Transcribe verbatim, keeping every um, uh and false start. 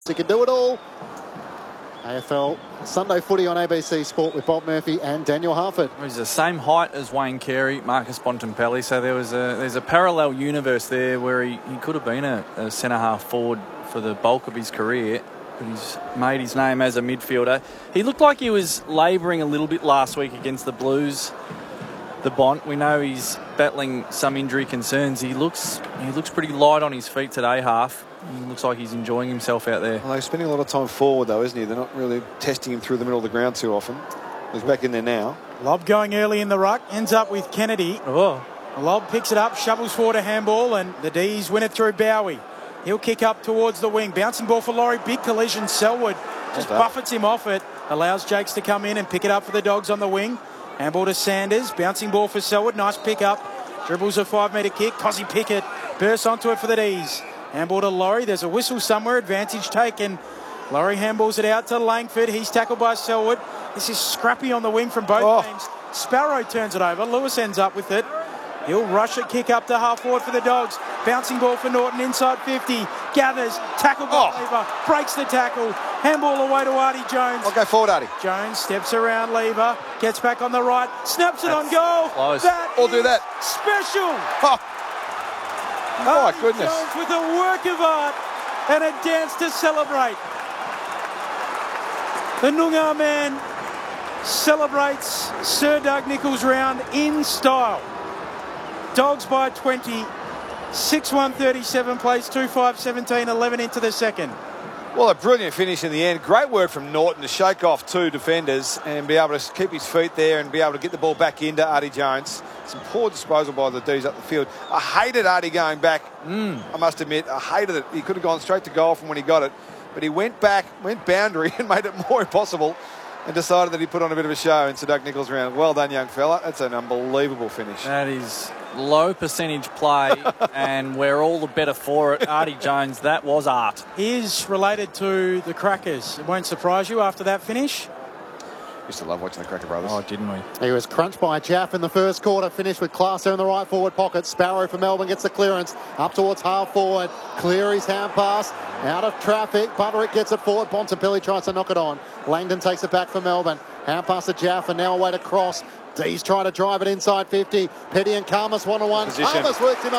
He can do it all. A F L Sunday Footy on A B C Sport with Bob Murphy and Daniel Harford. He's the same height as Wayne Carey, Marcus Bontempelli, so there was a there's a parallel universe there where he, he could have been a, a centre-half forward for the bulk of his career, but he's made his name as a midfielder. He looked like he was labouring a little bit last week against the Blues, the Bont. We know he's battling some injury concerns. He looks he looks pretty light on his feet today, half. He looks like he's enjoying himself out there. Well, he's spending a lot of time forward, though, isn't he? They're not really testing him through the middle of the ground too often. He's back in there now. Lob going early in the ruck, ends up with Kennedy. Oh. Lob picks it up, shovels forward a handball, and the D's win it through Bowie. He'll kick up towards the wing. Bouncing ball for Laurie. Big collision. Selwood just buffets him off it. Allows Jakes to come in and pick it up for the Dogs on the wing. Handball to Sanders. Bouncing ball for Selwood. Nice pick up. Dribbles a five-metre kick. Cozzy Pickett bursts onto it for the D's. Handball to Laurie. There's a whistle somewhere. Advantage taken. Laurie handballs it out to Langford. He's tackled by Selwood. This is scrappy on the wing from both oh. teams. Sparrow turns it over. Lewis ends up with it. He'll rush it, kick up to half forward for the Dogs. Bouncing ball for Norton inside fifty. Gathers. Tackled by oh. Lever. Breaks the tackle. Handball away to Artie Jones. I'll go forward, Artie. Jones steps around Lever. Gets back on the right. Snaps it That's on goal. Close. That I'll do that. Special. Oh. My Artie goodness. Jones with a work of art and a dance to celebrate. The Noongar man celebrates Sir Doug Nicholls round in style. Dogs by twenty. six one thirty-seven plays two five seventeen, eleven into the second. Well, a brilliant finish in the end. Great work from Norton to shake off two defenders and be able to keep his feet there and be able to get the ball back into Artie Jones. Some poor disposal by the D's up the field. I hated Artie going back, mm. I must admit. I hated it. He could have gone straight to goal from when he got it. But he went back, went boundary and made it more impossible and decided that he put on a bit of a show in Sir Doug Nicholls round. Well done, young fella. That's an unbelievable finish. That is low percentage play and we're all the better for it. Artie Jones, that was art. He is related to the Crackers. It won't surprise you after that finish. Used to love watching the Cracker Brothers. Oh, didn't we? He was crunched by Jaff in the first quarter, finished with Classer in the right forward pocket. Sparrow for Melbourne gets the clearance up towards half forward. Cleary's hand pass out of traffic. Butterick gets it forward. Bontempelli tries to knock it on. Langdon takes it back for Melbourne. Hand pass to Jaff and now away to Cross. D's trying to drive it inside fifty. Petty and Karmas one-on-one. Karmas works him up.